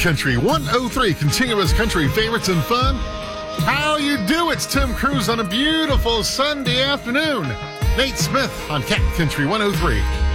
Country 103, continuous country favorites and fun. How you do? It's Tim Cruz on a beautiful Sunday afternoon. Nate Smith on Cat Country 103.